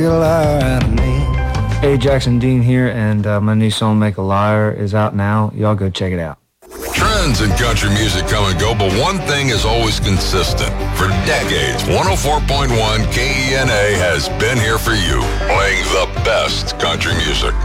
Hey, Jackson Dean here, and my new song, Make a Liar, is out now. Y'all go check it out. Trends in country music come and go, but one thing is always consistent. For decades, 104.1 KENA has been here for you, playing the best country music.